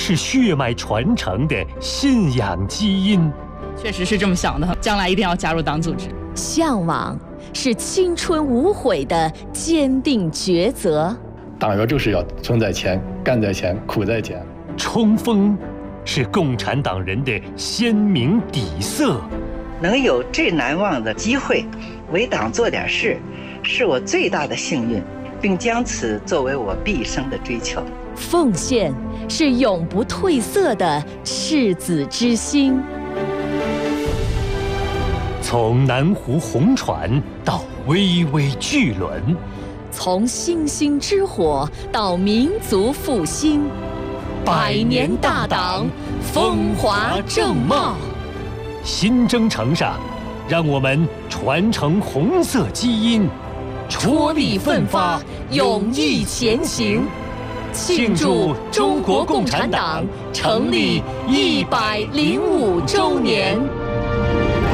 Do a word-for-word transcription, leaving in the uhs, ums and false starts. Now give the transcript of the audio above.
是血脉传承的信仰基因。 确实是这么想的，将来一定要加入党组织。 向往是青春无悔的坚定抉择。 党员就是要存在前，干在前，苦在前。 冲锋是共产党人的鲜明底色。 能有这难忘的机会为党做点事，是我最大的幸运，并将此作为我毕生的追求。 奉献是永不褪色的赤子之心。 从南湖红船到巍巍巨轮， 从星星之火到民族复兴，百年大党风华正茂。 新征程上，让我们传承红色基因， 踔厉奋发，勇毅前行，庆祝中国共产党成立一百零五周年。